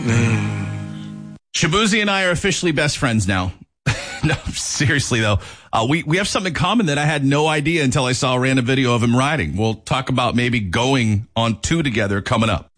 Shabuzi and I are officially best friends now. No, seriously, though. We have something in common that I had no idea until I saw a random video of him riding. We'll talk about maybe going on 2 together coming up.